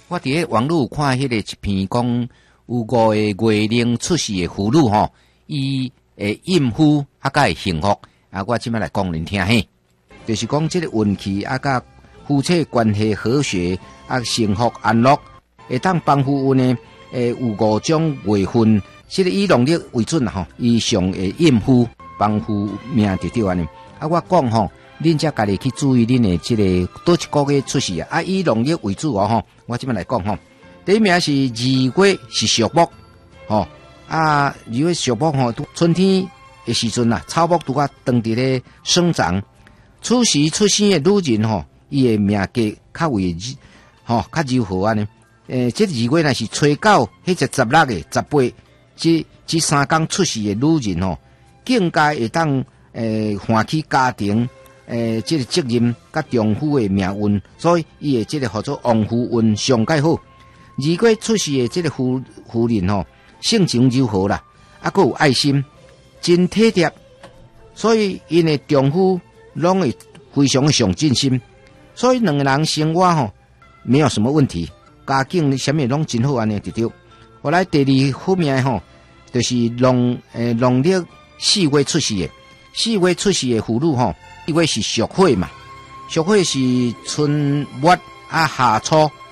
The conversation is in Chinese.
我伫咧网络看迄个一篇讲有5个月龄出世的妇女吼，伊诶孕妇啊甲会幸福啊，我即摆来讲恁听嘿，就是讲即个运气啊甲夫妻关系和谐啊幸福安乐，会当帮夫运呢有5种月份，即个以农历为准啦吼，以上诶孕妇帮夫命就对安尼。啊，我讲吼，恁则家己去注意恁诶即个倒一个月出世啊，以农历为主哦吼。我即摆来讲吼，第一名是2月是属木，吼啊2月属木吼，春天的时阵啦，草木拄啊当伫咧生长，出时出生的女人吼，伊的命格较为吼较柔和安尼。这2月若是初9，迄只16个、18，这3天出世的女人吼，更加会当唤起家庭这个责任甲丈夫的命运，所以伊的这个叫做旺夫运上介好。2月出世的这个妇人吼，性情柔和啦，啊，佮有爱心，真体贴，所以因的丈夫拢会非常的上进心，所以2个人生活吼没有什么问题，家境什么拢真好安尼就对。后来第2方面吼，就是农历4月出世的，4月出世的妇女吼，4月是属火嘛，属火是春末啊夏初